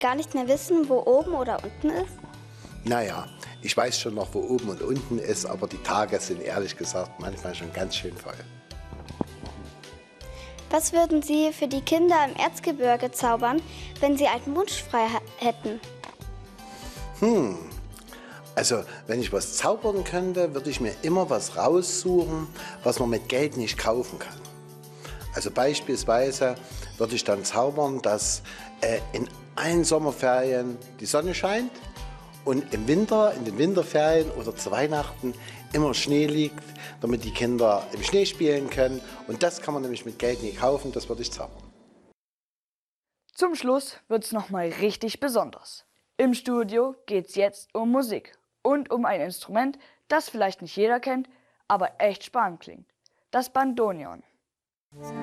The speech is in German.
gar nicht mehr wissen, wo oben oder unten ist? Naja, ich weiß schon noch, wo oben und unten ist, aber die Tage sind ehrlich gesagt manchmal schon ganz schön voll. Was würden Sie für die Kinder im Erzgebirge zaubern, wenn Sie einen Wunsch frei hätten? Also, wenn ich was zaubern könnte, würde ich mir immer was raussuchen, was man mit Geld nicht kaufen kann. Also beispielsweise würde ich dann zaubern, dass in allen Sommerferien die Sonne scheint und im Winter, in den Winterferien oder zu Weihnachten immer Schnee liegt, damit die Kinder im Schnee spielen können. Und das kann man nämlich mit Geld nicht kaufen, das würde ich zaubern. Zum Schluss wird's nochmal richtig besonders. Im Studio geht's jetzt um Musik und um ein Instrument, das vielleicht nicht jeder kennt, aber echt spannend klingt. Das Bandoneon.